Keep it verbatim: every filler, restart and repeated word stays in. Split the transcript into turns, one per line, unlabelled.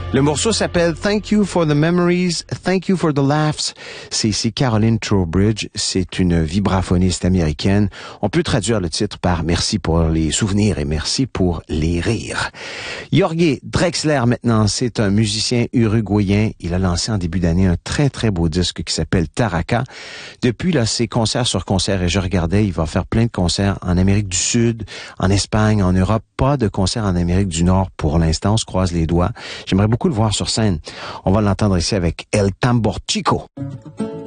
Le morceau s'appelle Thank You for the Memories, Thank You for the Laughs. C'est ici Caroline Trowbridge. C'est une vibraphoniste américaine. On peut traduire le titre par Merci pour les souvenirs et merci pour les rires. Jorge Drexler, maintenant, c'est un musicien uruguayen. Il a lancé en début d'année un très, très beau disque qui s'appelle Taraka. Depuis, là, c'est concert sur concert et je regardais, il va faire plein de concerts en Amérique du Sud, en Espagne, en Europe. Pas de concerts en Amérique du Nord pour l'instant. On se croise les doigts. J'aimerais beaucoup le voir sur scène. On va l'entendre ici avec El Tambor Chico.